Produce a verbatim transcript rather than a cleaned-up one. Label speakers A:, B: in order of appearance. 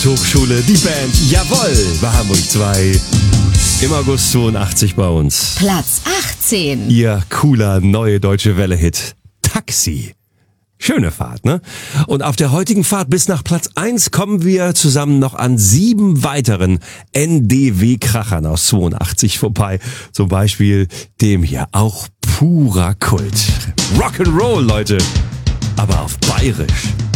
A: Hochschule, die Band, jawohl, war Hamburg zwei. Im August zweiundachtzig bei uns.
B: Platz achtzehn.
A: Ihr cooler neue deutsche Welle-Hit. Taxi. Schöne Fahrt, ne? Und auf der heutigen Fahrt bis nach Platz eins kommen wir zusammen noch an sieben weiteren N D W-Krachern aus zweiundachtzig vorbei. Zum Beispiel dem hier, auch purer Kult. Rock'n'Roll, Leute. Aber auf Bayerisch.